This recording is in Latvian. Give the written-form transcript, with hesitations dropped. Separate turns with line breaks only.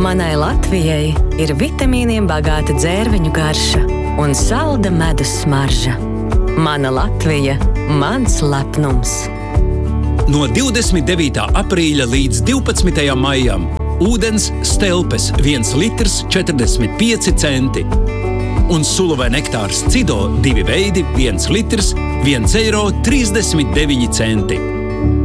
Manai Latvijai ir vitamīniem bagāta dzērveņu garša un salda medus smarža. Mana Latvija, mans lepnums.
No 29. aprīļa līdz 12. maijam ūdens Stelpes 1 litrs 45 centi. Un sula vai nektārs Cido 2 veidi 1 litrs 1,39 eiro.